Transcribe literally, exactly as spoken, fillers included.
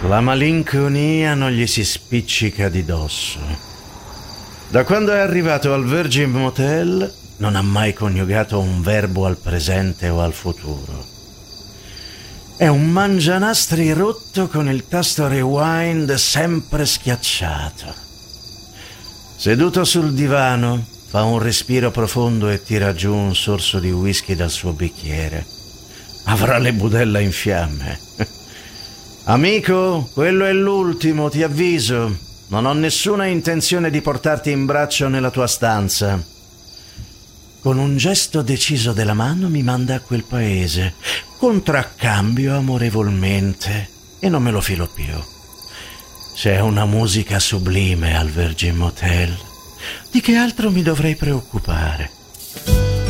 La malinconia non gli si spiccica di dosso. Da quando è arrivato al Virgin Motel non ha mai coniugato un verbo al presente o al futuro. È un mangianastri rotto con il tasto rewind sempre schiacciato. Seduto sul divano, fa un respiro profondo e tira giù un sorso di whisky dal suo bicchiere. Avrà le budella in fiamme. Amico, quello è l'ultimo, ti avviso. Non ho nessuna intenzione di portarti in braccio nella tua stanza. Con un gesto deciso della mano mi manda a quel paese. Contraccambio amorevolmente e non me lo filo più. C'è una musica sublime al Virgin Motel. Di che altro mi dovrei preoccupare?